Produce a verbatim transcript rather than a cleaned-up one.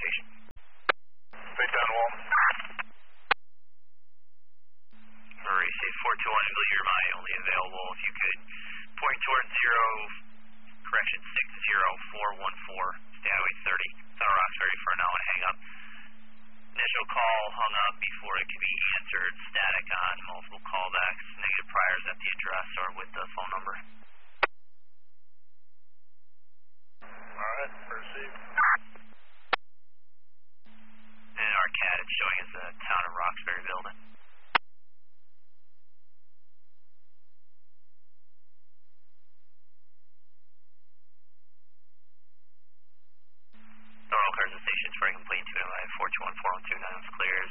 station. Baytown Wall. Receive four two one, I believe you're my only available. If you could point towards zero, correction six zero four one four, stay highway thirty. It's on Roxbury for now and hang up. Initial call hung up before it could be answered. Static on multiple callbacks. Negative priors at the address or with the phone number. Alright, received. And our C A D is showing as the town of Roxbury building. Normal cars and stations for a complete two nine four two one four one two nine is clear.